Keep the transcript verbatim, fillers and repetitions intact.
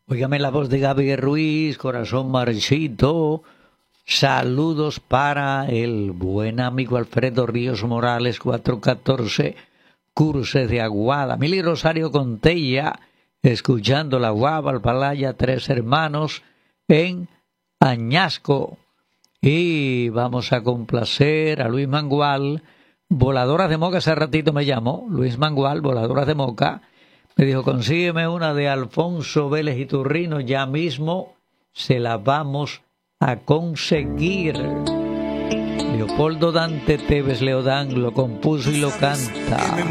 Óigame la voz de Gaby Ruiz, corazón marchito. Saludos para el buen amigo Alfredo Ríos Morales, cuatrocientos catorce, Curses de Aguada. Mili Rosario Contella, escuchando la Guava, Alpalaya, Tres Hermanos, en Añasco. Y vamos a complacer a Luis Mangual, Voladoras de Moca. Hace ratito me llamó Luis Mangual, Voladoras de Moca. Me dijo, consígueme una de Alfonso Vélez Iturrino, ya mismo se la vamos a conseguir. Leopoldo Dante Tevez Leodán lo compuso y lo canta.